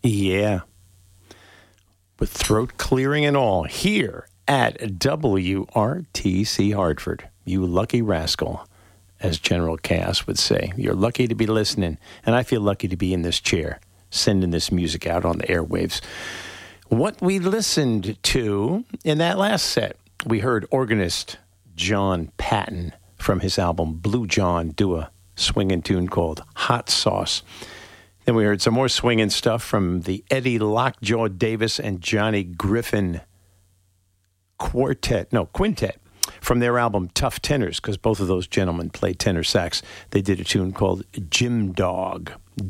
Yeah. With throat clearing and all, here at WRTC Hartford. You lucky rascal, as General Chaos would say. You're lucky to be listening, and I feel lucky to be in this chair, sending this music out on the airwaves. What we listened to in that last set, we heard organist John Patton from his album Blue John do a swinging tune called Hot Sauce. Then we heard some more swinging stuff from the Eddie Lockjaw Davis and Johnny Griffin quintet from their album Tough Tenors, because both of those gentlemen played tenor sax. They did a tune called Jim Dawg,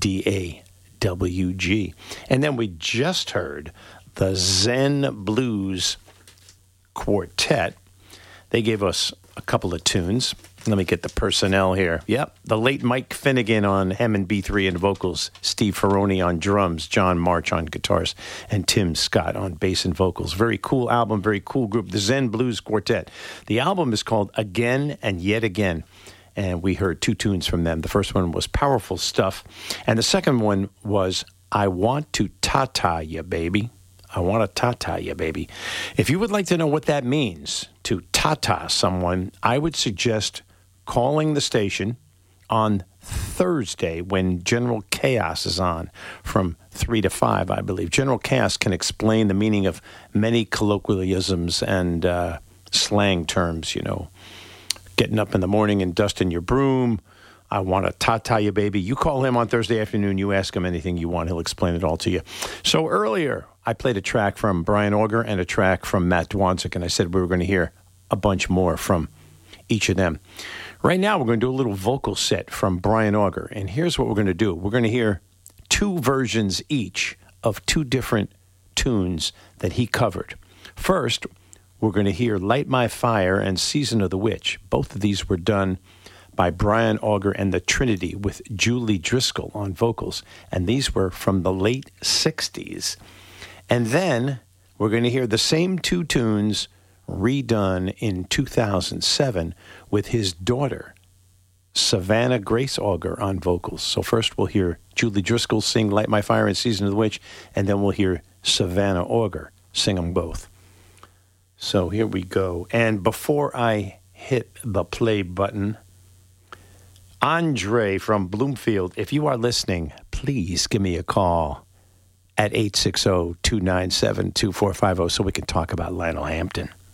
D-A-W-G. And then we just heard the Zen Blues Quartet. They gave us a couple of tunes. Let me get the personnel here. Yep, the late Mike Finnegan on Hammond B3 and vocals, Steve Ferroni on drums, John March on guitars, and Tim Scott on bass and vocals. Very cool album, very cool group, the Zen Blues Quartet. The album is called Again and Yet Again, and we heard two tunes from them. The first one was Powerful Stuff, and the second one was I Want to Ta-Ta Ya Baby. I want to ta-ta ya, baby. If you would like to know what that means, to ta-ta someone, I would suggest calling the station on Thursday when General Chaos is on from 3 to 5, I believe. General Chaos can explain the meaning of many colloquialisms and slang terms, you know. Getting up in the morning and dusting your broom. I want to ta-ta ya, baby. You call him on Thursday afternoon. You ask him anything you want. He'll explain it all to you. So earlier, I played a track from Brian Auger and a track from Matt Dwanczyk, and I said we were going to hear a bunch more from each of them. Right now, we're going to do a little vocal set from Brian Auger, and here's what we're going to do. We're going to hear two versions each of two different tunes that he covered. First, we're going to hear Light My Fire and Season of the Witch. Both of these were done by Brian Auger and the Trinity with Julie Driscoll on vocals, and these were from the late 60s. And then we're going to hear the same two tunes redone in 2007 with his daughter, Savannah Grace Auger, on vocals. So first we'll hear Julie Driscoll sing Light My Fire and Season of the Witch, and then we'll hear Savannah Auger sing them both. So here we go. And before I hit the play button, Andre from Bloomfield, if you are listening, please give me a call at 860-297-2450 so we can talk about Lionel Hampton.